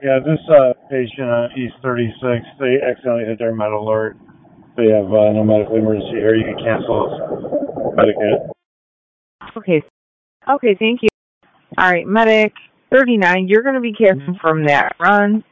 Yeah, this patient on East 36, they accidentally hit their med alert. They have no medical emergency here. You can cancel Medicaid. Okay. Okay, thank you. All right, medic 39, you're going to be canceled from that run.